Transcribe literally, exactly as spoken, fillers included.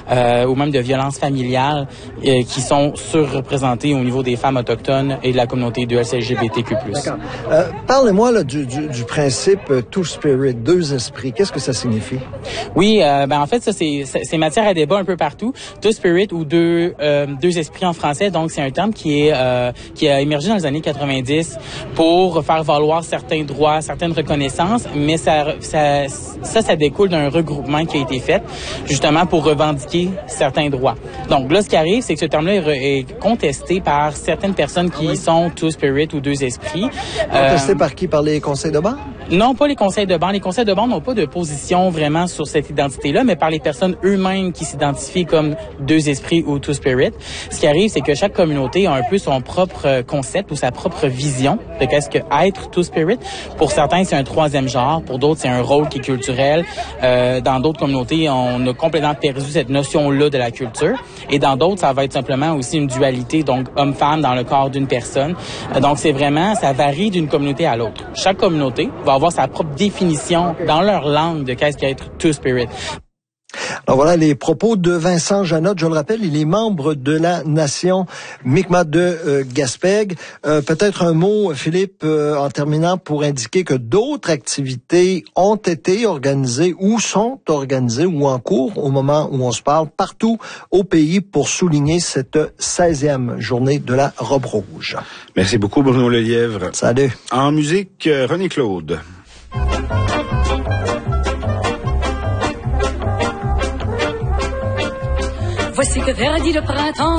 euh, ou même de violences familiales euh, qui sont surreprésentées au niveau des femmes autochtones et de la communauté de L G B T Q plus. D'accord. Euh, parlez-moi là, du, du, du principe euh, Two Spirit, deux esprits. Qu'est-ce que ça signifie? Oui, euh, ben en fait, ça c'est, c'est matière à débat un peu partout. Two Spirit ou deux euh, deux esprits en français, donc c'est un terme qui est euh, qui a émergé dans les années quatre-vingt-dix pour faire valoir certains droits, certaines reconnaissances, mais ça ça ça, ça découle d'un regroupement qui a été fait justement pour revendiquer certains droits. Donc là, ce qui arrive, c'est que ce terme-là est, est contesté par certaines personnes qui ah oui? sont Two Spirit ou deux esprits. Contesté euh, par qui? Par les conseils de banque? Non, pas les conseils de banque. Les conseils de banque n'ont pas de position vraiment sur cette identité-là, mais par les personnes eux-mêmes qui s'identifient comme deux esprits ou Two Spirit. Ce qui arrive, c'est que chaque communauté a un peu son propre concept ou sa propre vision de qu'est-ce que être Two Spirit. Pour certains, c'est un troisième genre. Pour d'autres, c'est un rôle qui est culturel. Euh, dans d'autres communautés, on a complètement perdu cette notion-là de la culture. Et dans d'autres, ça va être simplement aussi une dualité, donc homme-femme dans le corps d'une personne. Euh, donc, c'est vraiment, ça varie d'une communauté à l'autre. Chaque communauté va avoir sa propre définition dans leur langue de qu'est-ce qu'être Two Spirit. Alors voilà les propos de Vincent Janotte. Je le rappelle, il est membre de la nation Mi'kmaq de euh, Gaspé. Euh, peut-être un mot, Philippe, euh, en terminant, pour indiquer que d'autres activités ont été organisées ou sont organisées ou en cours au moment où on se parle partout au pays pour souligner cette seizième journée de la robe rouge. Merci beaucoup, Bruno Lelièvre. Salut. En musique, René Claude. Voici que verdit le printemps.